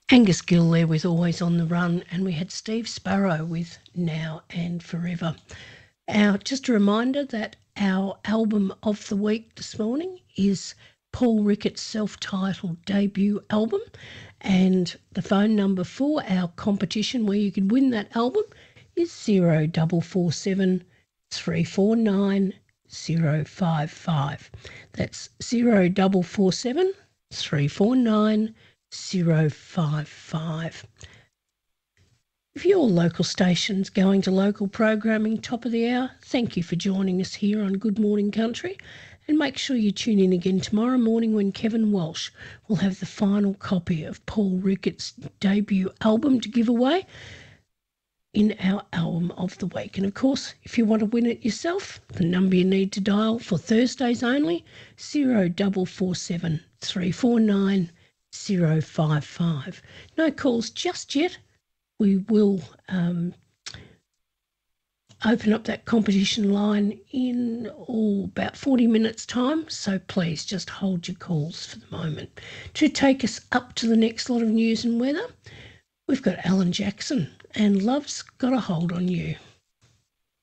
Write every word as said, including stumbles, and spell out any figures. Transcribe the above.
Angus Gill there with Always on the Run, and we had Steve Sparrow with Now and Forever. Our, just a reminder that our album of the week this morning is Paul Ricketts' self-titled debut album, and the phone number for our competition where you could win that album is zero double four seven three four nine zero five five. That's zero double four seven three four nine zero five five. If your local station's going to local programming top of the hour, thank you for joining us here on Good Morning Country, and make sure you tune in again tomorrow morning when Kevin Walsh will have the final copy of Paul Ricketts' debut album to give away in our album of the week. And of course, if you want to win it yourself, the number you need to dial for Thursdays only, zero double four seven three four nine zero five five. No calls just yet. We will um, open up that competition line in oh, about forty minutes' time, so please just hold your calls for the moment. To take us up to the next lot of news and weather, we've got Alan Jackson and Love's Got a Hold on You.